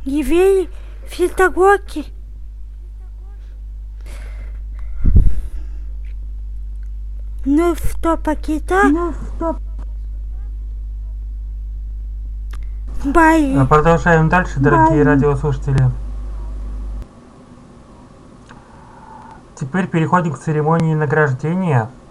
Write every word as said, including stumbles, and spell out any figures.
Евгений Фитогорки. Ну что, пакета? Ну что? Бай. Продолжаем дальше, дорогие Бай. радиослушатели. Теперь переходим к церемонии награждения.